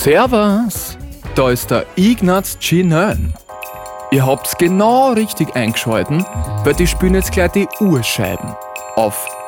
Servus, da ist der Ignaz G9. Ihr habt's genau richtig eingeschalten, weil die spielen jetzt gleich die Urscheiben auf